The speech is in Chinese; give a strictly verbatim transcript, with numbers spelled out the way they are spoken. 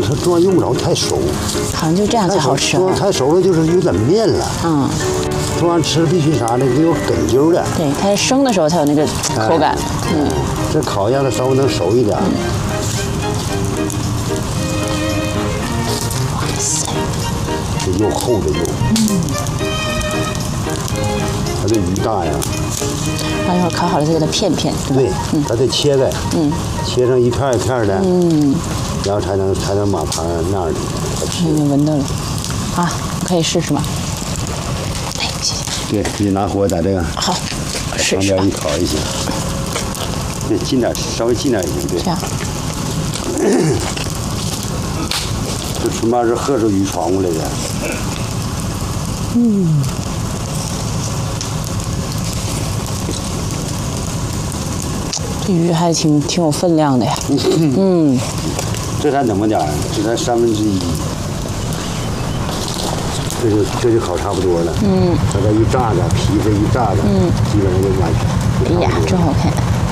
它重要用不着太熟， 好像就这样才好吃、啊。 太熟了就是有点面了。 嗯， 这玩意吃必须啥呢？得有根揪的。 对，它生的时候才有那个口感。哎、嗯， 这烤让它稍微能熟一点。嗯、 哇塞， 这肉厚的肉。嗯。它这鱼大呀。 然后一会儿烤好了再给它片片。 对，嗯、它得切开。嗯。切成一片一片的。嗯。然后才能才能把盘那样的。 嗯，闻到了。啊，可以试试吗？哎，谢谢。 对，你拿火在这个。 好。 旁边一烤一下。对，近点，稍微近点也行。对。 这样。 这纯巴是贺州鱼传过来的。 嗯。这鱼还挺挺有分量的呀。嗯。 这才那么点儿，这才三分之一。这就这就烤差不多了。嗯。把它一炸着，皮子一炸着，嗯，基本上就完全。 哎呀，真好看。